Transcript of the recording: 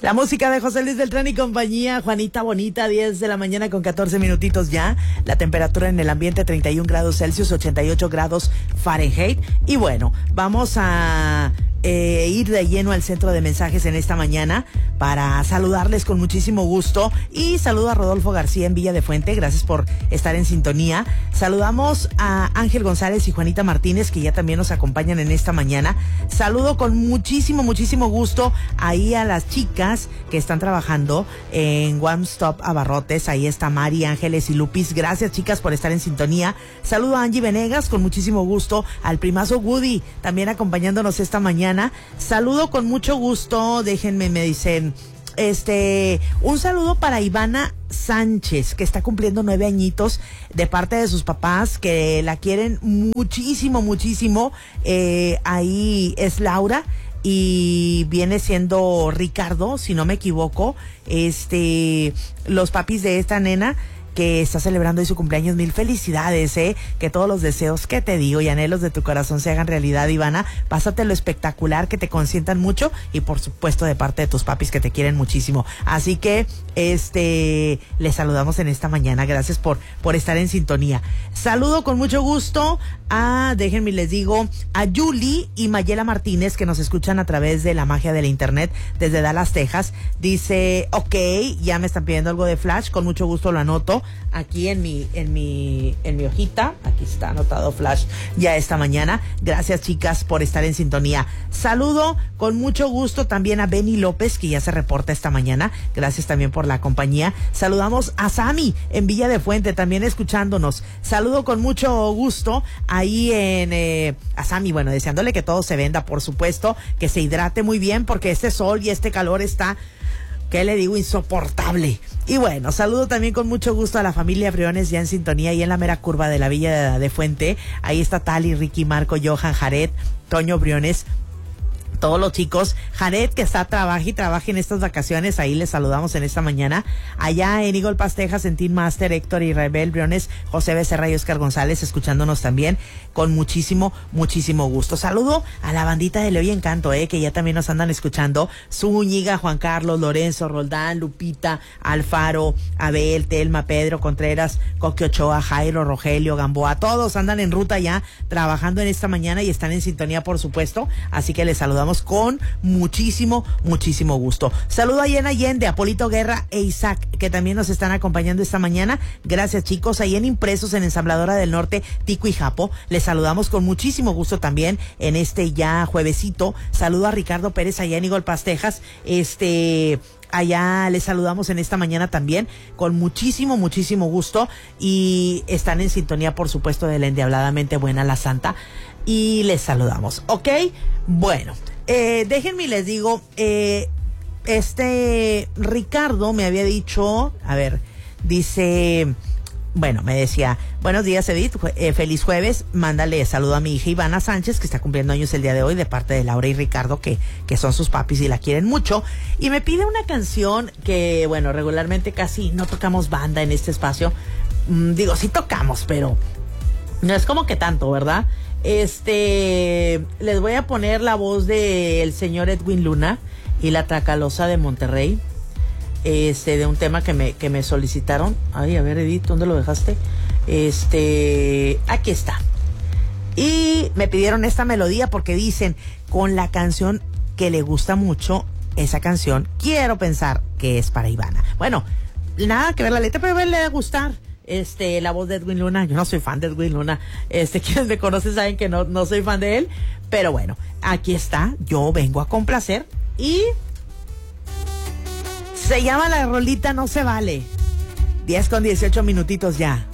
La música de José Luis Beltrán y compañía. Juanita Bonita, 10 de la mañana con 14 minutitos ya. La temperatura en el ambiente 31 grados Celsius, 88 grados Fahrenheit. Y bueno, vamos a ir de lleno al centro de mensajes en esta mañana para saludarles con muchísimo gusto. Y saludo a Rodolfo García en Villa de Fuente, gracias por estar en sintonía. Saludamos a Ángel González y Juanita Martínez, que ya también nos acompañan en esta mañana. Saludo con muchísimo gusto ahí a las chicas que están trabajando en One Stop Abarrotes. Ahí está Mari, Ángeles y Lupis. Gracias, chicas, por estar en sintonía. Saludo a Angie Venegas con muchísimo gusto, al primazo Woody también acompañándonos esta mañana. Saludo con mucho gusto, déjenme, me dicen, un saludo para Ivana Sánchez, que está cumpliendo 9 añitos, de parte de sus papás, que la quieren muchísimo. Ahí es Laura y viene siendo Ricardo, si no me equivoco, los papis de esta nena que está celebrando hoy su cumpleaños. Mil felicidades, que todos los deseos que te digo y anhelos de tu corazón se hagan realidad, Ivana. Pásatelo espectacular, que te consientan mucho y por supuesto de parte de tus papis que te quieren muchísimo. Así que les saludamos en esta mañana. Gracias por estar en sintonía. Saludo con mucho gusto déjenme les digo, a Yuli y Mayela Martínez, que nos escuchan a través de la magia de la internet desde Dallas, Texas. Dice, ok, ya me están pidiendo algo de Flash, con mucho gusto lo anoto aquí en mi hojita. Aquí está anotado Flash ya esta mañana. Gracias, chicas, por estar en sintonía. Saludo con mucho gusto también a Benny López, que ya se reporta esta mañana. Gracias también por la compañía. Saludamos a Sami en Villa de Fuente, también escuchándonos. Saludo con mucho gusto ahí a Sami, bueno, deseándole que todo se venda, por supuesto, que se hidrate muy bien, porque este sol y este calor está, ¿qué le digo?, insoportable. Y bueno, saludo también con mucho gusto a la familia Briones, ya en sintonía y en la mera curva de la Villa de Fuente. Ahí está Tali, Ricky, Marco, Johan, Jared, Toño Briones, todos los chicos. Jared, que está trabaja en estas vacaciones, ahí les saludamos en esta mañana. Allá en Eagle Pass, Texas, en Team Master, Héctor y Rebel Briones, José Becerra y Oscar González, escuchándonos también con muchísimo gusto. Saludo a la bandita de Leo y Encanto, que ya también nos andan escuchando. Zúñiga, Juan Carlos, Lorenzo, Roldán, Lupita, Alfaro, Abel, Telma, Pedro Contreras, Coque Ochoa, Jairo, Rogelio, Gamboa, todos andan en ruta ya, trabajando en esta mañana y están en sintonía, por supuesto. Así que les saludamos con muchísimo gusto. Saludo a Yen Allende, Apolito Guerra e Isaac, que también nos están acompañando esta mañana. Gracias, chicos. Ahí en Impresos, en Ensambladora del Norte, Tico y Japo, les saludamos con muchísimo gusto también en ya juevesito. Saludo a Ricardo Pérez allá en Eagle Pass, Texas. Allá les saludamos en esta mañana también con muchísimo gusto, y están en sintonía, por supuesto, de la endiabladamente buena La Santa, y les saludamos, ¿ok? Bueno, déjenme les digo, Ricardo me había dicho, a ver, dice, bueno, me decía, buenos días, Edith, feliz jueves, mándale saludo a mi hija Ivana Sánchez, que está cumpliendo años el día de hoy, de parte de Laura y Ricardo, que son sus papis y la quieren mucho, y me pide una canción que, bueno, regularmente casi no tocamos banda en este espacio. Digo, sí tocamos, pero no es como que tanto, ¿verdad? Les voy a poner la voz del señor Edwin Luna y la Tracalosa de Monterrey, de un tema que me solicitaron. Ay, a ver, Edith, ¿dónde lo dejaste? Aquí está. Y me pidieron esta melodía porque dicen, con la canción que le gusta mucho, esa canción, quiero pensar que es para Ivana. Bueno, nada que ver la letra, pero le va a gustar. La voz de Edwin Luna. Yo no soy fan de Edwin Luna. Quienes me conocen saben que no soy fan de él. Pero bueno, aquí está. Yo vengo a complacer. Y se llama la rolita No Se Vale. 10 con 18 minutitos ya.